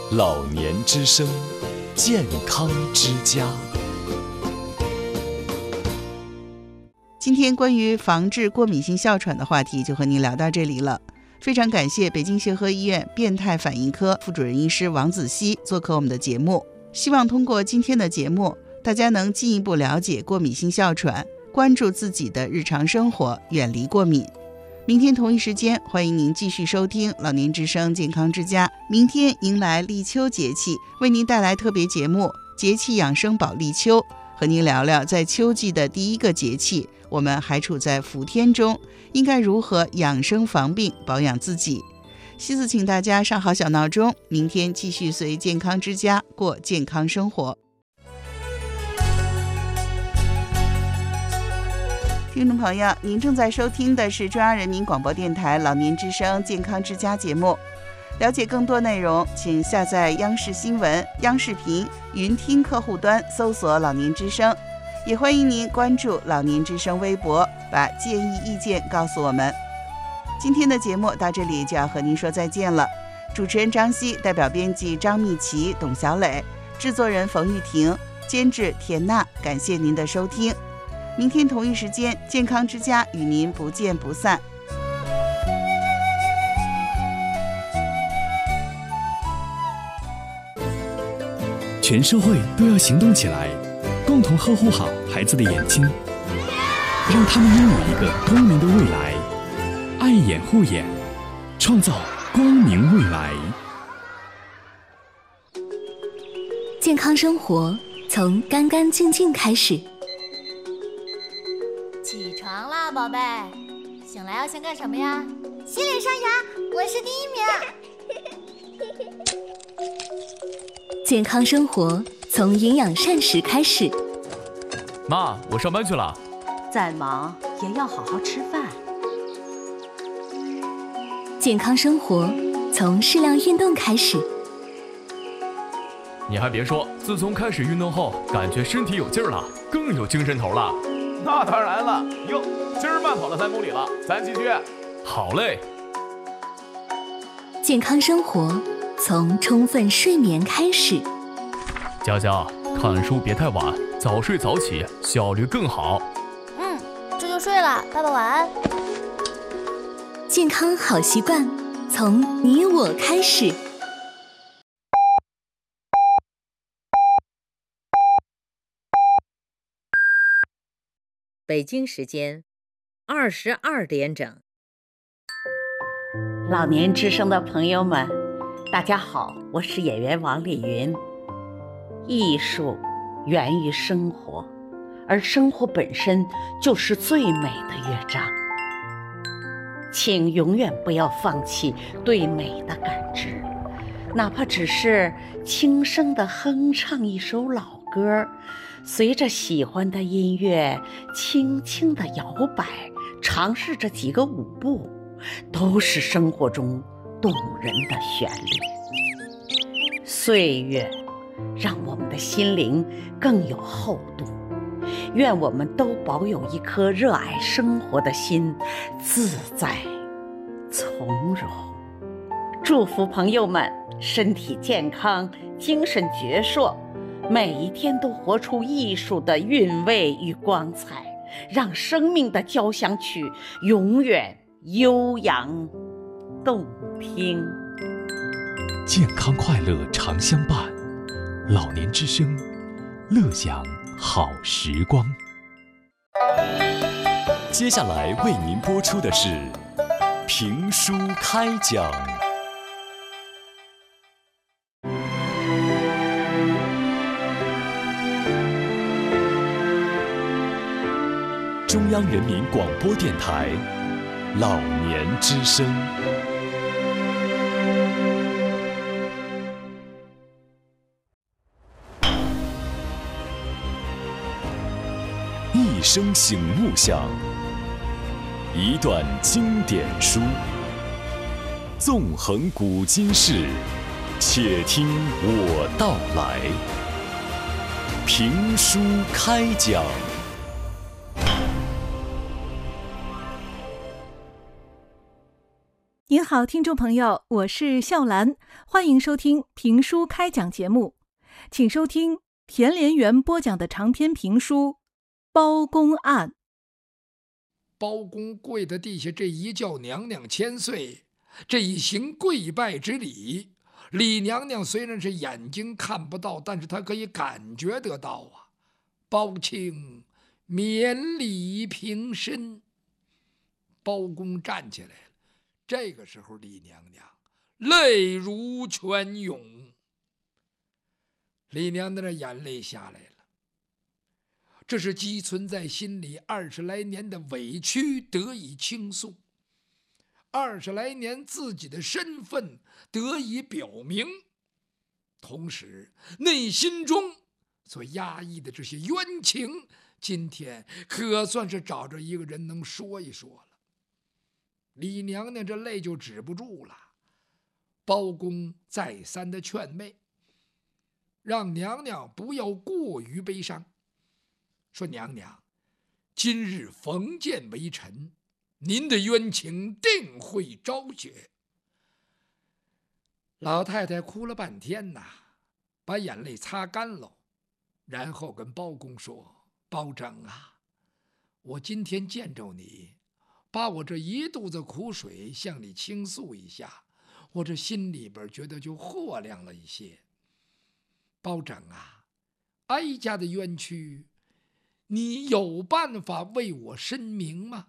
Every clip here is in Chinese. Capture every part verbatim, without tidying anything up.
老年之声，健康之家。 今天关于防治过敏性哮喘的话题就和您聊到这里了。非常感谢北京协和医院变态反应科副主任医师王子熙做客我们的节目。希望通过今天的节目，大家能进一步了解过敏性哮喘，关注自己的日常生活，远离过敏。明天同一时间，欢迎您继续收听老年之声健康之家。明天迎来立秋节气，为您带来特别节目节气养生保立秋，和您聊聊在秋季的第一个节气，我们还处在伏天中，应该如何养生防病，保养自己。西子请大家上好小闹钟，明天继续随健康之家过健康生活。听众朋友，您正在收听的是中央人民广播电台老年之声健康之家节目。了解更多内容，请下载央视新闻、央视频云听客户端，搜索老年之声。也欢迎您关注老年之声微博，把建议意见告诉我们。今天的节目到这里就要和您说再见了。主持人张希，代表编辑张蜜琪、董小磊，制作人冯玉婷，监制田娜，感谢您的收听。明天同一时间，健康之家与您不见不散。 全社会都要行动起来，共同呵护好孩子的眼睛，让他们拥有一个光明的未来。爱眼护眼，创造光明未来。 健康生活从干干净净开始。 起床啦，宝贝！醒来要先干什么呀？ 洗脸刷牙，我是第一名。 健康生活从营养膳食开始。 妈，我上班去了。 再忙也要好好吃饭。 健康生活从适量运动开始。 你还别说，自从开始运动后，感觉身体有劲儿了，更有精神头了。 那当然了，哟，今儿慢跑了三公里了，咱继续。 好嘞。 健康生活从充分睡眠开始。 佳佳，看书别太晚，早睡早起，效率更好。 嗯，这就睡了，爸爸晚安。 健康好习惯从你我开始。 北京时间二十二点整。 老年之声的朋友们，大家好，我是演员王丽云。艺术源于生活，而生活本身就是最美的乐章。请永远不要放弃对美的感知，哪怕只是轻声地哼唱一首老歌，随着喜欢的音乐轻轻地摇摆，尝试着几个舞步，都是生活中动人的旋律。岁月让我们的心灵更有厚度，愿我们都保有一颗热爱生活的心，自在从容。祝福朋友们身体健康，精神矍铄，每一天都活出艺术的韵味与光彩，让生命的交响曲永远悠扬动听。 健康快乐常相伴，老年之声，乐享好时光。接下来为您播出的是评书开讲。中央人民广播电台老年之声。一声醒目响，一段经典书，纵横古今事，且听我道来。评书开讲。 您好，听众朋友，我是笑兰，欢迎收听评书开讲节目，请收听田连元播讲的长篇评书《包公案》。 包公跪在地下，这一叫娘娘千岁，这一行跪拜之礼，李娘娘虽然是眼睛看不到，但是她可以感觉得到啊。包卿免礼平身。包公站起来了，这个时候李娘娘泪如泉涌，李娘娘的眼泪下来了。这是积存在心里二十来年的委屈得以倾诉，二十来年自己的身份得以表明，同时内心中所压抑的这些冤情，今天可算是找着一个人能说一说了。李娘娘这泪就止不住了，包公再三的劝慰，让娘娘不要过于悲伤，说娘娘，今日逢见微臣，您的冤情定会昭雪。老太太哭了半天呐，把眼泪擦干了，然后跟包公说，包拯啊，我今天见着你，把我这一肚子苦水向你倾诉一下，我这心里边觉得就豁亮了一些。包拯啊，哀家的冤屈你有办法为我申明吗？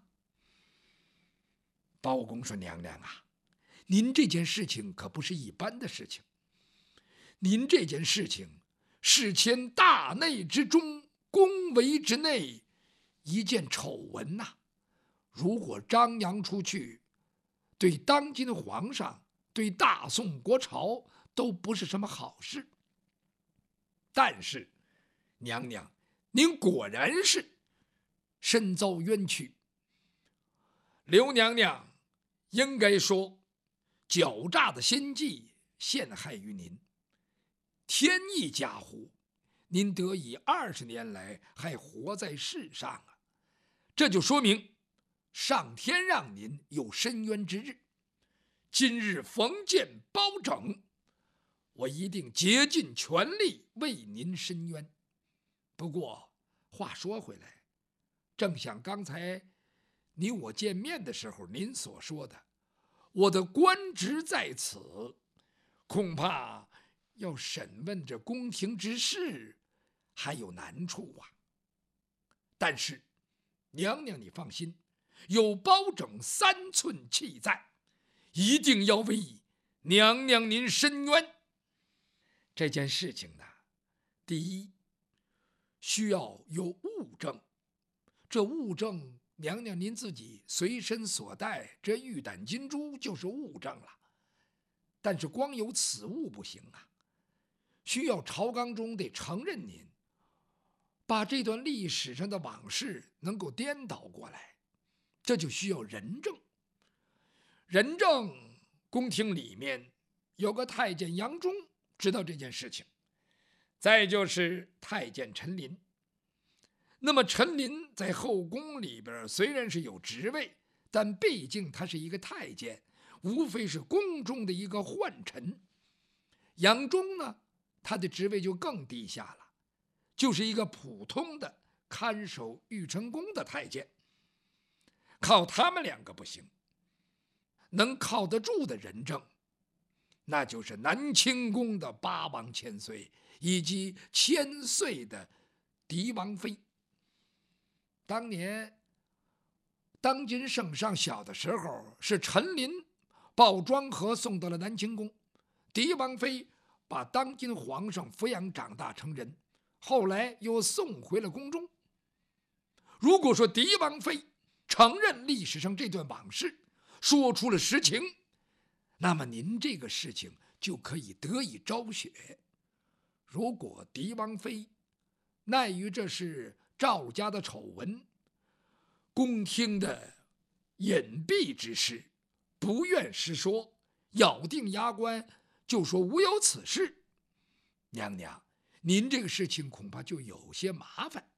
包公说，娘娘啊，您这件事情可不是一般的事情，您这件事情是牵大内之中，宫闱之内一件丑闻呐、啊。如果张扬出去，对当今的皇上，对大宋国朝都不是什么好事。但是娘娘，您果然是身遭冤屈，刘娘娘应该说狡诈的心计陷害于您，天意加护，您得以二十年来还活在世上啊，这就说明上天让您有伸冤之日。今日逢见包拯，我一定竭尽全力为您伸冤。不过话说回来，正像刚才你我见面的时候您所说的，我的官职在此，恐怕要审问这宫廷之事还有难处啊。但是娘娘你放心，有包拯三寸气在，一定要为娘娘您伸冤。这件事情呢，第一需要有物证，这物证娘娘您自己随身所带这玉胆金珠就是物证了，但是光有此物不行啊，需要朝纲中得承认您，把这段历史上的往事能够颠倒过来，这就需要人证。人证宫廷里面有个太监杨忠知道这件事情，再就是太监陈琳。那么陈琳在后宫里边虽然是有职位，但毕竟他是一个太监，无非是宫中的一个宦臣。杨忠呢，他的职位就更低下了，就是一个普通的看守玉成宫的太监。靠他们两个不行，能靠得住的人证，那就是南清宫的八王千岁以及千岁的狄王妃。当年当今圣上小的时候，是陈琳抱庄和送到了南清宫，狄王妃把当今皇上抚养长大成人，后来又送回了宫中。如果说狄王妃承认历史上这段往事，说出了实情，那么您这个事情就可以得以昭雪。如果狄王妃奈于这是赵家的丑闻，宫廷的隐蔽之事，不愿实说，咬定牙关就说无有此事，娘娘您这个事情恐怕就有些麻烦。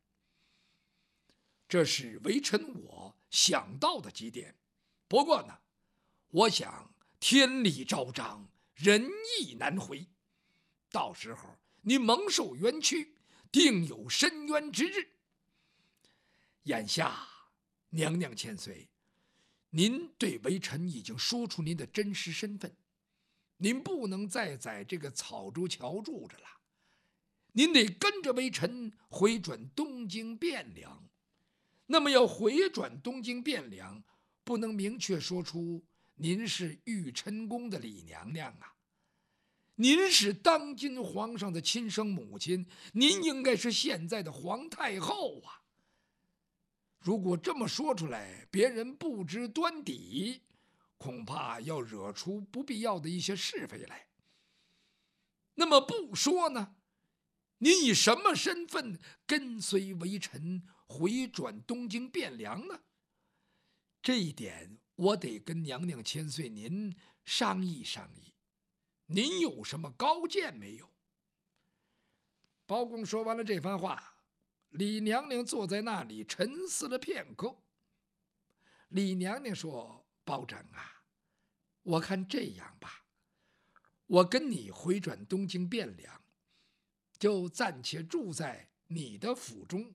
这是微臣我想到的几点，不过呢， 我想天理昭彰，人意难回，到时候你蒙受冤屈，定有伸冤之日。眼下娘娘千岁，您对微臣已经说出您的真实身份，您不能再在这个草竹桥住着了，您得跟着微臣回转东京汴梁。那么要回转东京汴梁，不能明确说出您是玉琛宫的李娘娘啊，您是当今皇上的亲生母亲，您应该是现在的皇太后啊。如果这么说出来，别人不知端底，恐怕要惹出不必要的一些是非来。那么不说呢，您以什么身份跟随微臣回转东京汴梁呢？这一点我得跟娘娘千岁您商议商议，您有什么高见没有？包公说完了这番话，李娘娘坐在那里沉思了片刻。李娘娘说：“包拯啊，我看这样吧，我跟你回转东京汴梁，就暂且住在你的府中。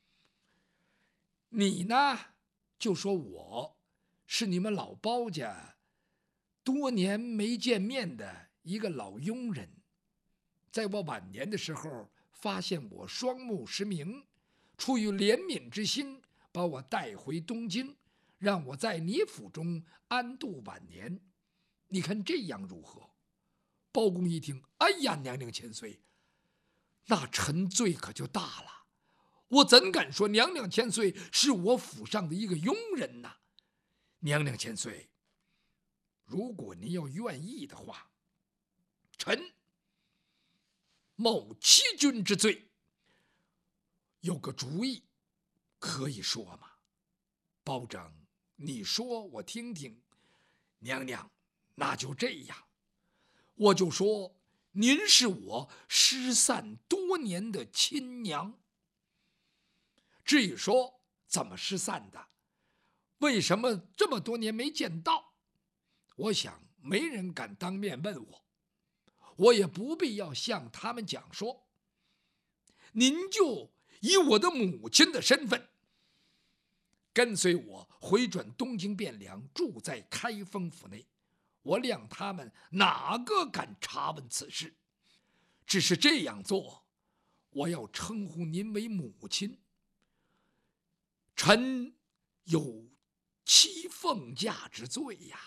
你呢，就说我是你们老包家多年没见面的一个老佣人，在我晚年的时候发现我双目失明，出于怜悯之心，把我带回东京，让我在你府中安度晚年。你看这样如何？”包公一听，哎呀，娘娘千岁，那臣罪可就大了，我怎敢说娘娘千岁是我府上的一个佣人呢？娘娘千岁，如果您要愿意的话，臣某欺君之罪，有个主意，可以说吗？包拯，你说我听听。娘娘，那就这样，我就说您是我失散多年的亲娘。至于说怎么失散的，为什么这么多年没见到，我想没人敢当面问我，我也不必要向他们讲说。您就以我的母亲的身份，跟随我回转东京汴梁，住在开封府内，我谅他们哪个敢查问此事。只是这样做，我要称呼您为母亲，臣有欺奉驾之罪呀。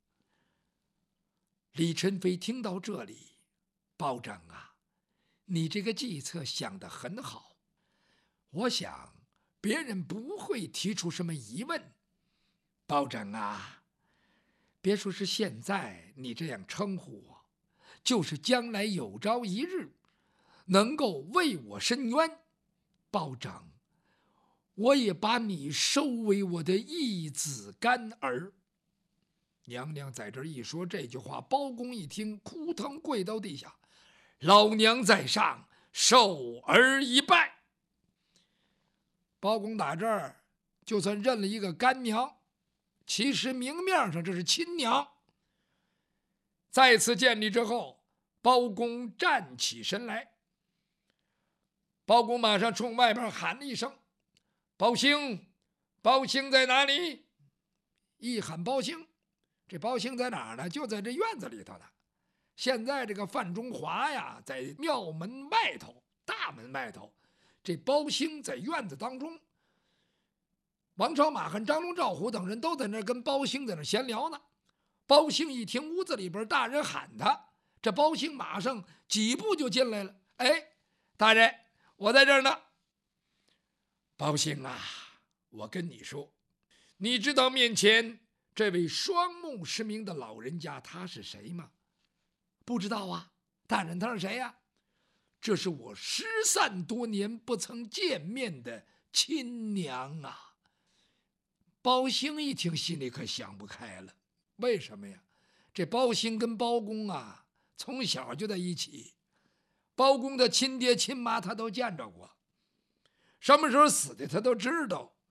李宸妃听到这里，包拯啊，你这个计策想得很好，我想别人不会提出什么疑问。包拯啊，别说是现在你这样称呼我，就是将来有朝一日能够为我伸冤，包拯，我也把你收为我的义子干儿。娘娘在这一说这句话，包公一听，扑腾跪到地下，老娘在上，受儿一拜。包公打这儿就算认了一个干娘，其实明面上这是亲娘。再次见礼之后，包公站起身来，包公马上冲外边喊了一声：“包兴，包兴在哪里？”一喊包兴，这包兴在哪儿呢？就在这院子里头呢。现在这个范中华呀，在庙门外头，大门外头，这包兴在院子当中。王朝、马汉、张龙、赵虎等人都在那跟包兴在那闲聊呢。包兴一听屋子里边大人喊他，这包兴马上几步就进来了。哎，大人，我在这儿呢。包兴啊，我跟你说，你知道面前这位双目失明的老人家他是谁吗？不知道啊。大人，他是谁呀？这是我失散多年不曾见面的亲娘啊。包兴一听，心里可想不开了。为什么呀？这包兴跟包公啊，从小就在一起，包公的亲爹亲妈他都见着过，什么时候死的他都知道。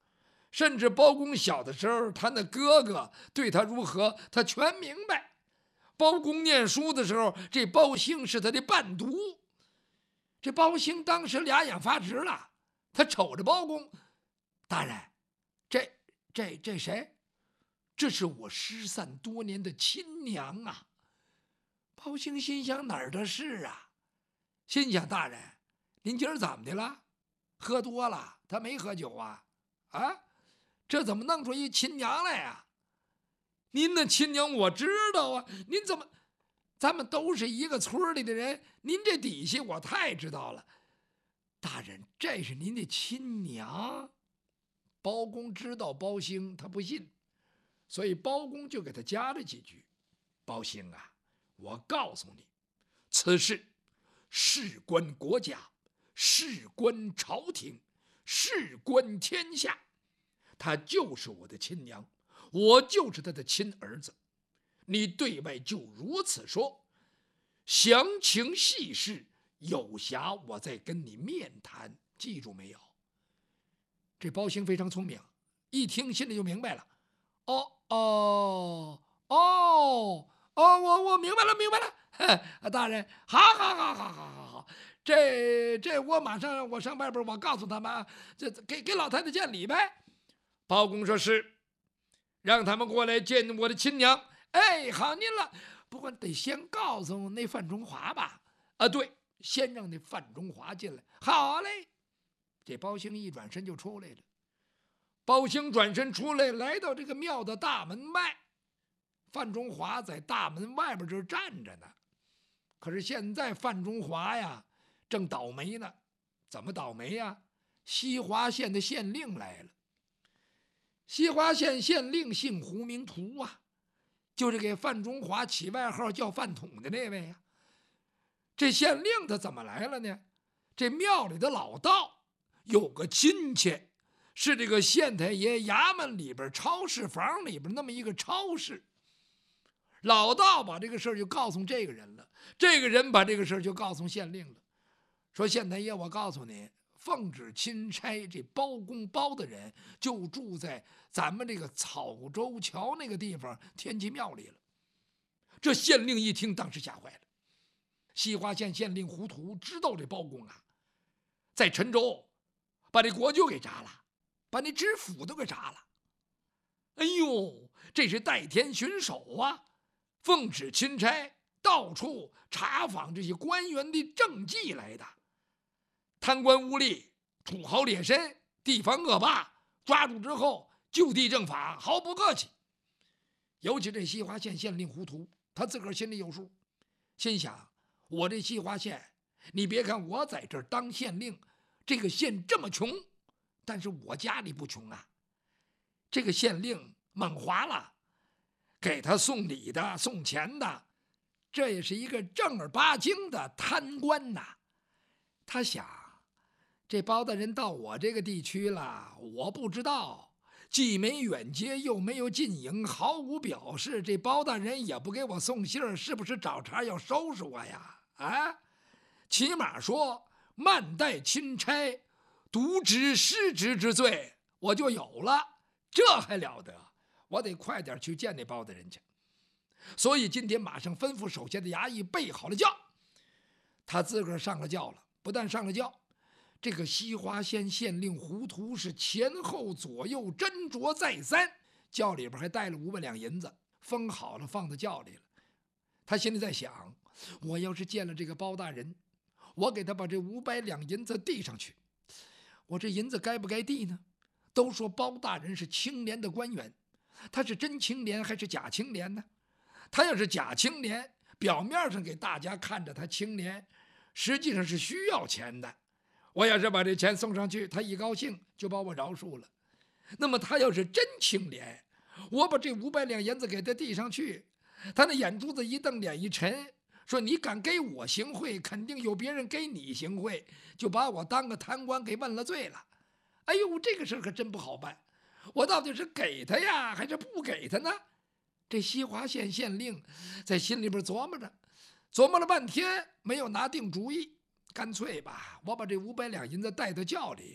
甚至包公小的时候，他那哥哥对他如何，他全明白。包公念书的时候，这包兴是他的伴读。这包兴当时俩眼发直了，他瞅着包公，大人，这这这谁？这是我失散多年的亲娘啊！包兴心想，哪儿的事啊？心想，大人，您今儿怎么的了？喝多了？他没喝酒啊？啊，这怎么弄出一亲娘来呀？您的亲娘我知道啊，您怎么？咱们都是一个村里的人，您这底细我太知道了。大人，这是您的亲娘。包公知道包兴他不信，所以包公就给他加了几句：包兴啊，我告诉你，此事事关国家，事关朝廷，事关天下，她就是我的亲娘，我就是她的亲儿子。你对外就如此说，详情细事有暇我再跟你面谈，记住没有？这包兴非常聪明，一听心里就明白了。哦哦哦哦，我我明白了明白了，大人，好好好好好好好，这这我马上我上外边，我告诉他们，这给给老太太见礼呗。包公说是，让他们过来见我的亲娘。哎，好您了，不过得先告诉那范中华吧。啊，对，先让那范中华进来。好嘞，这包兴一转身就出来了。包兴转身出来，来到这个庙的大门外，范中华在大门外边这站着呢。可是现在范中华呀，正倒霉呢。怎么倒霉呀？西华县的县令来了。西华县县令姓胡名图啊，就是给范中华起外号叫饭桶的那位呀。这县令他怎么来了呢？这庙里的老道有个亲戚，是这个县太爷衙门里边超市房里边那么一个超市。老道把这个事儿就告诉这个人了，这个人把这个事儿就告诉县令了，说县太爷，我告诉你，奉旨钦差这包公包大人就住在咱们这个草洲桥那个地方天齐庙里了。这县令一听，当时吓坏了。西华县县令胡图知道这包公啊，在陈州把这国舅给铡了，把那知府都给铡了。哎呦，这是代天巡守啊，奉旨钦差到处查访这些官员的政绩来的。贪官污吏、土豪劣绅、地方恶霸，抓住之后就地正法，毫不客气。尤其这西华县县令胡图，他自个儿心里有数，心想，我这西华县，你别看我在这儿当县令，这个县这么穷，但是我家里不穷啊。这个县令猛划了，给他送礼的、送钱的，这也是一个正儿八经的贪官呐。他想，这包大人到我这个地区了，我不知道，既没远接又没有近迎，毫无表示，这包大人也不给我送信儿，是不是找茬要收拾我呀？啊，起码说慢待钦差，渎职失职之罪我就有了，这还了得？我得快点去见那包大人去。所以今天马上吩咐手下的衙役备好了轿，他自个儿上了轿了。不但上了轿，这个西华县县令胡图是前后左右斟酌再三，轿里边还带了五百两银子，封好了放在轿里了。他心里在想，我要是见了这个包大人，我给他把这五百两银子递上去，我这银子该不该递呢？都说包大人是清廉的官员，他是真清廉还是假清廉呢？他要是假清廉，表面上给大家看着他清廉，实际上是需要钱的。我要是把这钱送上去，他一高兴就把我饶恕了。那么他要是真清廉，我把这五百两银子给他递上去，他那眼珠子一瞪，脸一沉，说你敢给我行贿，肯定有别人给你行贿，就把我当个贪官给问了罪了。哎呦，这个事可真不好办，我到底是给他呀还是不给他呢？这西华县县令在心里边琢磨着，琢磨了半天没有拿定主意，干脆吧，我把这五百两银子带到轿里，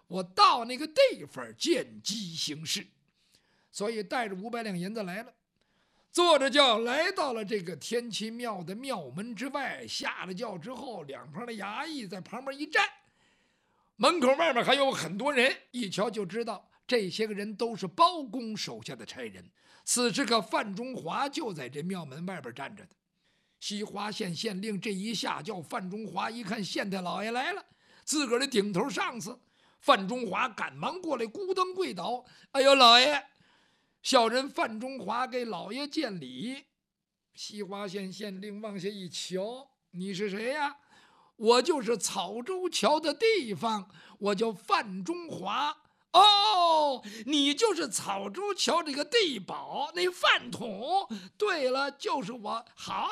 我到那个地方见机行事。所以带着五百两银子来了，坐着轿来到了这个天齐庙的庙门之外。下了轿之后，两旁的衙役在旁边一站，门口外面还有很多人，一瞧就知道这些个人都是包公手下的差人。此时可范中华就在这庙门外边站着的。西华县县令这一下轿，范中华一看县太老爷来了，自个儿的顶头上司。范中华赶忙过来，咕噔跪倒：“哎呦，老爷！”小人范中华给老爷见礼。西华县县令往下一瞧：“你是谁呀？”“我就是草洲桥的地方，我叫范中华。”“哦，你就是草洲桥这个地保那饭桶。对了，就是我。好